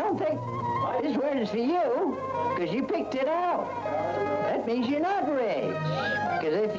don't think this word is for you, because you picked it out. That means you're not rich. Because